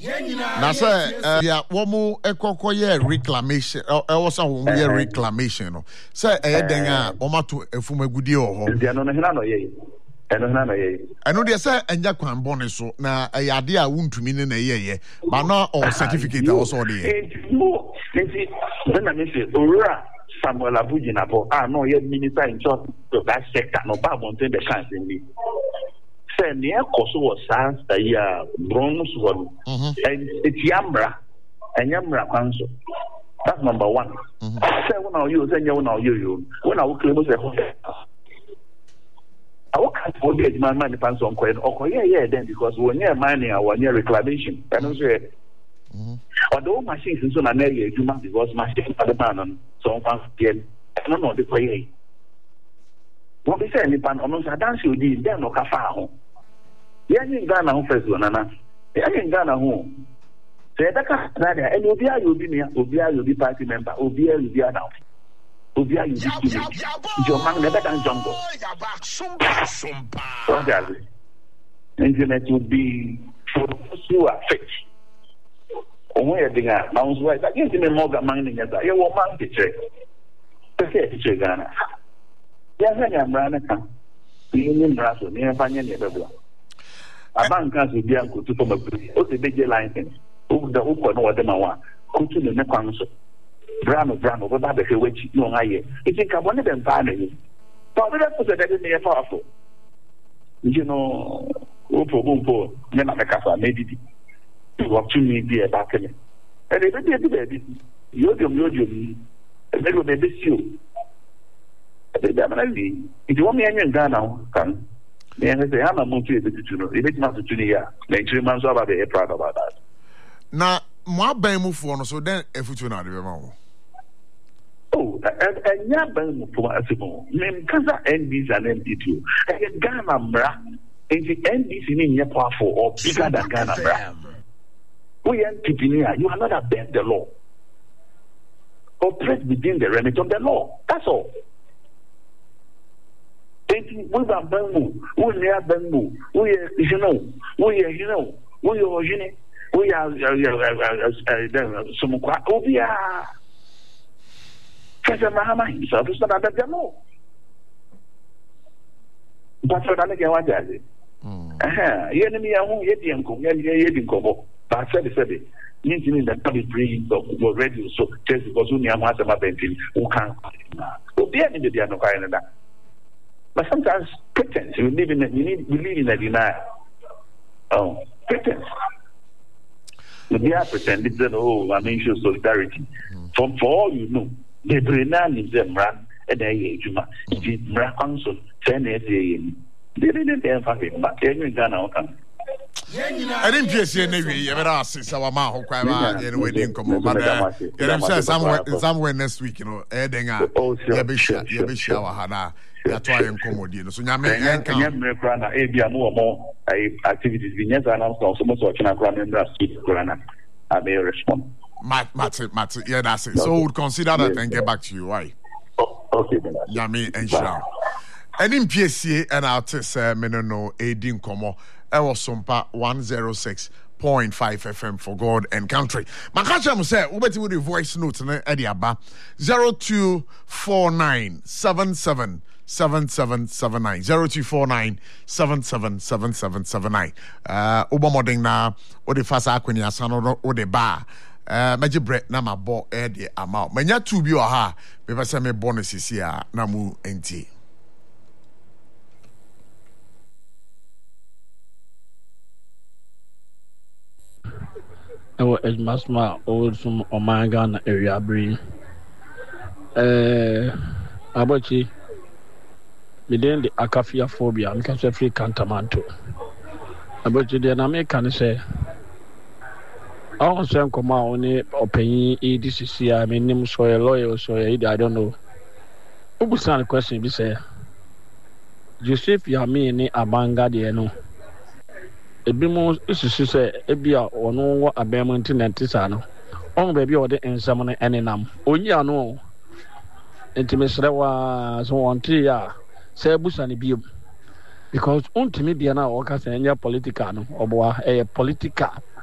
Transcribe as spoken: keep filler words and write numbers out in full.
na say ya wo mu ekokoye reclamation e wo sa wo mu ye reclamation no say e den a wo mato efumagudie ho dia no no hina no ye eno hina no ye eno de say enya kwan bone so na yade a wuntumi ne na ye ye ba na o certificate a wo so de ye no nti na me say ora Samuel Abuji na po ah no ye minister in charge of that sector no ba mountain the chance ni say near koso was sans ya bronze one and it's yamra and yamra council. That's number one. Say when I use and you now you when I will claim say I work for the man man depends on coin or yeah yeah then because when you're mining or near reclamation and say although machines is on an area you must because machines are the man so again I don't know the way what we say any pan almost a dance you did then no kafa yeah, in Ghana, who first one, Nana. Yeah, in Ghana, who say that Canada, and Obia, you'll be near Obia, you'll be party member, Obia, you'll be now. Obia, you'll be student. Your man never done jungle. Internet would be for those who are fit. Only a thing, Mount's right. I guess in a more mining as I will man to check. The say, Ghana. Yes, I am Ranaka. Union Russell, near Fanyan, never. A bank can be able to come up with the big license. Who the who know what they want. Go to the council. Brown, brown, over the which no higher. It's in one of them finally. But that's what that is near powerful. You know, Upo Bumpo, Nenaka, maybe to opportunity back in. And if they do that, Yodium, Yodium, and they will be you. If you want me in Ghana, come. Yeah, they have a motive to know. It is not to Julia. Like three months over, they are proud about that. Now, my move for so then if you not remember. Oh, and yeah, Ben for a simple name Kaza N B and N B two. And Ghana Bra, and the N B C in your powerful or bigger than Ghana Bra. We are Tipinia, you are not above the law. Operate within the remit of the law. That's all. We are Bangu, we are Bangu, we are, you know, we are, you know, we are, you know, we are, some Obia. President Mahama himself is not under the law. But for that, I get it. Aha, you enemy are who yet young, and yet in Kobo. But said it, meaning that public breeding of radio, so just because we are master of Benton, who can't. Obia in the Diano Canada. But sometimes pretense, we live in a, we live, we live in a denial. Oh, pretense. We are pretending that, oh, I mean, show solidarity. For, for all you know, the Brennan is them run at the age of the Council, ten years. They didn't have him, but they're Ghana. I didn't just say anyway, ever asked our mouth, and we didn't come over. But somewhere, somewhere next week, you know, adding a Yabisha, Yabisha, Hana. That's why I'm commodio. So, Yaman and A B M or more activities. Yes, I announced also much watching a grand and Grana. I may respond. Matt, Matt, Matt, yeah, that's it. So, we'll consider that and get back to you. Why? Okay, Yami and Shao. And in P S C and out to say, Menno, eighteen Como, I was Sompa one oh six point five F M for God and country. Makacha must say, Ubeti with the voice note and Ediaba zero two four nine seven seven. Seven seven seven nine zero two four nine seven seven seven seven seven nine. Uh, Obamoding na ode fasa akweni asano ode ba. Uh, Maji bread na ma bo edi ama. Menya two bi oha. Me pese me bonus isi ya na mu enti. Ewo ejmasma old from Omanga na area bri. Eh, abachi. Within the Akafia phobia, I'm can say free cantamanto. About you, the American say, I want to come out only opinion E D C C. I mean, name so a lawyer, so I don't know. Who was the question? Be say, Joseph Yami ni Abanga, the no. A bimos is to say, a beer or no, a bearmontin and Tisano. On baby or the ensamon and enam. Only I know. Intimacy was one three years. Say Busani Bium because ultimately, now, workers and your political, or a political.